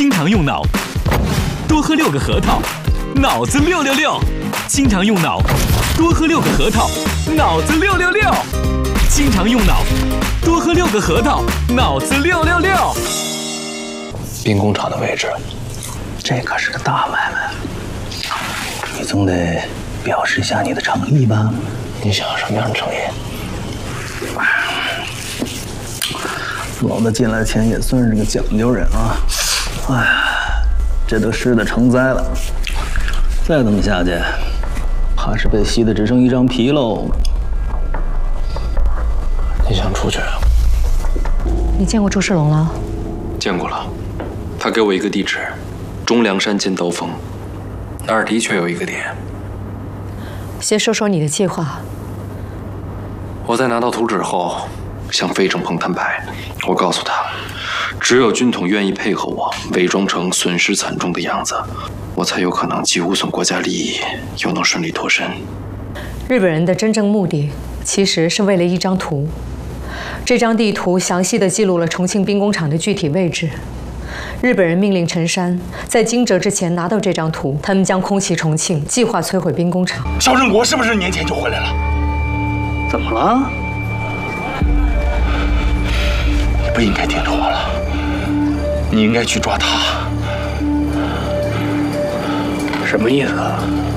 经常用脑，多喝6个核桃，脑子666。经常用脑，多喝6个核桃，脑子666。经常用脑，多喝6个核桃，脑子666。 兵工厂的位置， 这可是个大买卖，你总得表示一下你的诚意吧？ 你想要什么样的诚意？ 老子进来前也算是个讲究人啊，哎，这都湿的成灾了，再这么下去，怕是被吸的只剩一张皮喽。 你想出去？ 你见过朱世龙了？ 见过了，他给我一个地址，中梁山尖刀峰，那儿的确有一个点。 先说说你的计划。 我在拿到图纸后，向费正鹏摊牌，我告诉他，只有军统愿意配合我，伪装成损失惨重的样子，我才有可能既无损国家利益，又能顺利脱身。 日本人的真正目的，其实是为了一张图。这张地图详细地记录了重庆兵工厂的具体位置。日本人命令陈山在惊蛰之前拿到这张图，他们将空袭重庆，计划摧毁兵工厂。 肖振国是不是年前就回来了？ 怎么了？ 你不应该听着我了，你应该去抓他。 什么意思啊？